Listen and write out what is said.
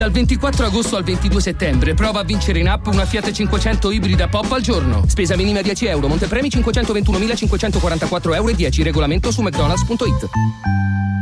Dal 24 agosto al 22 settembre prova a vincere in app una Fiat 500 ibrida Pop al giorno. Spesa minima 10 euro, montepremi 521.544,10 €, regolamento su mcdonalds.it.